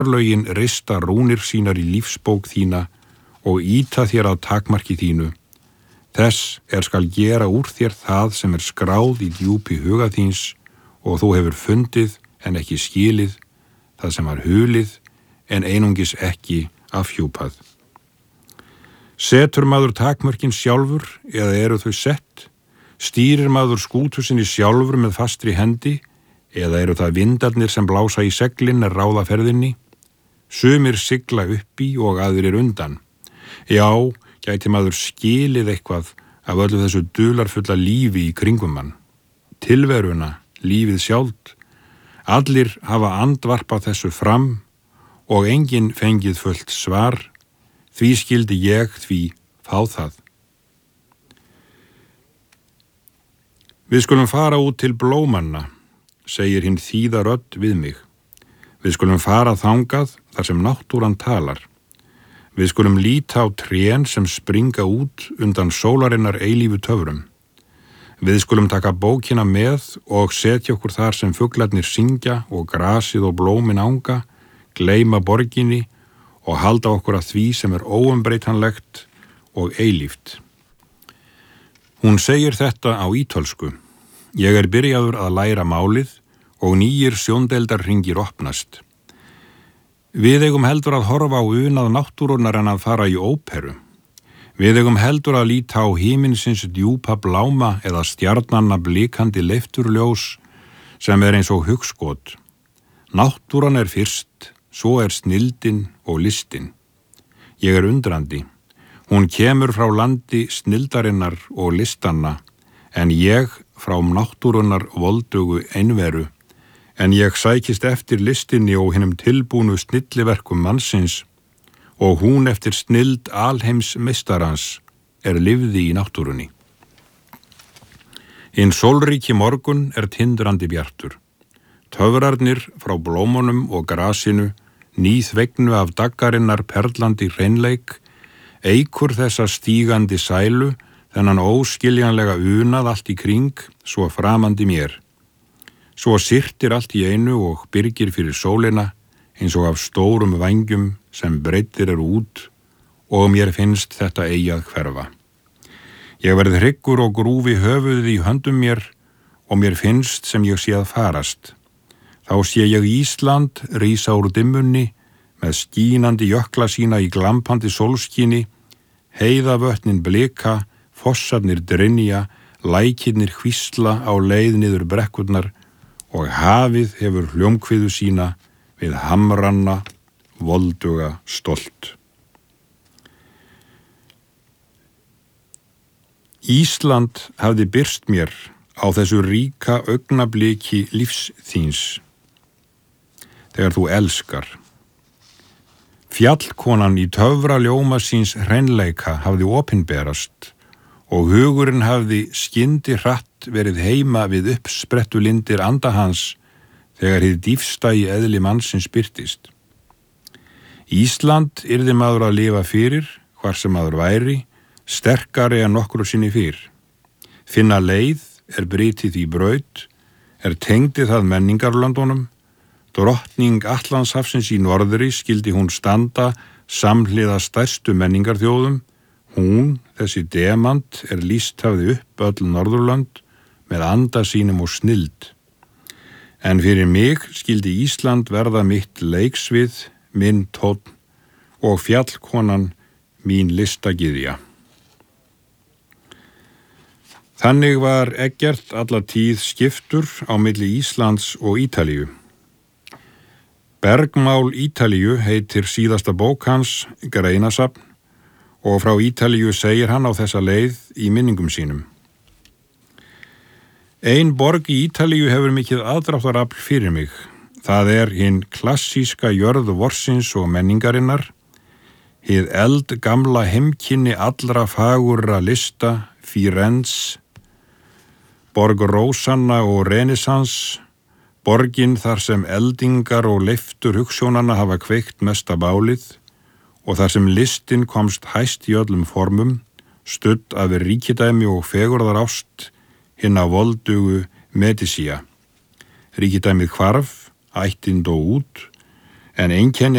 örlögin rista rúnir sínar í lífsbók þína og ýta þér að takmarki þínu. Þess skal gera úr þér það sem skráð í djúpi huga þíns og þú hefur fundið en ekki skilið, það sem var hulið en einungis ekki afhjúpað. Setur maður takmörkin sjálfur eða eru þau sett? Stýrir maður skútu sinni sjálfur með fastri hendi eða eru það vindarnir sem blása í seglin ráða ferðinni? Sumir sigla uppi og aðrir undan. Já, gæti maður skilið eitthvað af öllu þessu dularfulla lífi í kringum mann. Tilveruna, lífið sjálft. Allir hafa andvarpað þessu fram og enginn fengið fullt svar. Því skildi ég því fá það. Við skulum fara út til blómanna, segir hinn þýða rödd við mig. Við skulum fara þangað þar sem náttúran talar. Við skulum líta á trén sem springa út undan sólarinnar eilífu töfrum. Við skulum taka bókina með og setja okkur þar sem fuglarnir syngja og grasið og blómin anga, gleyma borginni og halda okkur að því sem óumbreytanlegt og eilíft. Hún segir þetta á ítölsku. Ég byrjaður að læra málið og nýjir sjóndeildarhringir opnast. Við eigum heldur að horfa á unað náttúrunnar en að fara í óperu. Við eigum heldur að líta á himinsins djúpa bláma eða stjarnanna blikandi leifturljós sem eins og hugskot. Náttúran fyrst, svo snildin og listin. Ég undrandi. Hún kemur frá landi snildarinnar og listanna, en ég frá náttúrunnar voldugu einveru, en ég sækist eftir listinni og hinum tilbúnu snilliverkum mannsins og hún eftir snild alheims meistarans lifði í náttúrunni. Hinn sólríki morgun tindrandi bjartur. Töfrarnir frá blómunum og grasinu, nýþvegnu af daggarinnar perlandi hreinleik, eikur þessa stígandi sælu, þennan óskiljanlega unað allt í kring, svo framandi mér. Svo syrtir allt í einu og byrgir fyrir sólina, eins og af stórum vængjum sem breiddir út og mér finnst þetta eigi að hverfa. Ég verð hryggur og grúfi höfuðið í höndum mér og mér finnst sem ég sé að farast. Þá sé ég Ísland rísa úr dimmunni með skínandi jökla sína í glampandi sólskíni, heiðavötnin blika, fossarnir drynja, lækirnir hvísla á leið niður brekkurnar og hafið hefur hljómkviðu sína við hamranna volduga stolt. Ísland hafði birst mér á þessu ríka augnabliki lífs þíns, þegar þú elskar. Fjallkonan í töfraljóma síns hreinleika hafði opinberast og hugurinn hafði skyndi hratt verið heima við uppsprettulindir anda hans þegar hið dýfstægi eðli mannsins birtist. Ísland yrði maður að lifa fyrir, hvar sem maður væri, sterkari en nokkru sinni fyrr. Finna leið brytið í braut, tengdi það menningarlöndunum. Drottning Atlantshafsins í norðri skildi hún standa samhliða stærstu menningarþjóðum. Hún, þessi demant, lýst hafði upp öll Norðurlönd með anda sínum og snild. En fyrir mig skildi Ísland verða mitt leiksvið, minn tónn og fjallkonan mín listagyðja. Þannig var Eggert alla tíð skiptur á milli Íslands og Ítalíu. Bergmál Ítalíu heitir síðasta bók hans, greinasafn, og frá Ítalíu segir hann á þessa leið í minningum sínum. Ein borg í Ítalíu hefur mikið aðdráttarafl fyrir mig. Það hinn klassíska jörð vorsins og menningarinnar, hið eldgamla heimkynni allra fagurra lista, Firenze, borg Rósanna og Renaissance, borgin þar sem eldingar og leiftur hugsjónanna hafa kveikt mesta bálið og þar sem listin komst hæst í öllum formum, studd af ríkidæmi og fegurðarást hinna voldugu Medicía. Ríkidæmið hvarf, ættin dó út, en einkenni